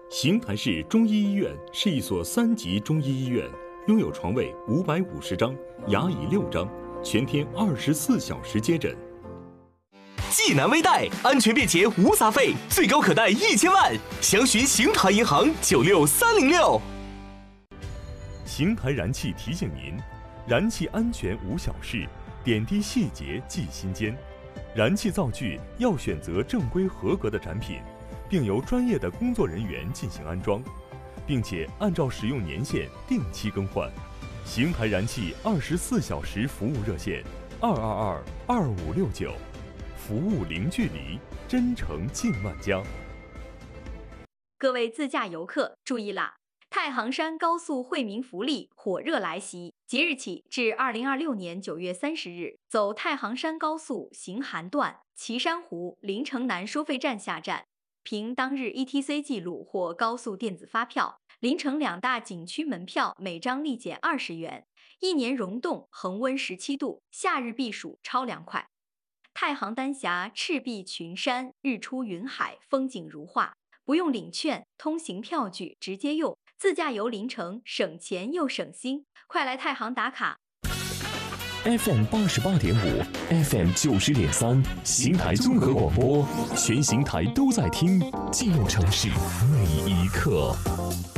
邢台市中医医院是一所3级中医医院，拥有床位550张，牙椅6张，全天24小时接诊。 济南微贷，安全便捷无杂费，最高可贷1000万，详询邢台银行96306。 邢台燃气提醒您：燃气安全无小事，点滴细节记心间。燃气灶具要选择正规合格的产品，并由专业的工作人员进行安装，并且按照使用年限定期更换。邢台燃气24小时服务热线：222-2569，服务零距离，真诚近万家。 各位自驾游客注意啦！太行山高速惠民福利火热来袭，即日起至2026年9月30日，走太行山高速行韩段岐山湖临城南收费站下站，凭当日 ETC 记录或高速电子发票，临城2大景区门票每张立减20元，1年溶冻恒温17度，夏日避暑超凉快。太行丹霞赤壁群山，日出云海，风景如画，不用领券，通行票据直接用，自驾游临城省钱又省心，快来太行打卡。 FM 88.5 ，FM 90.3，邢台综合广播，全邢台都在听，记录城市每一刻。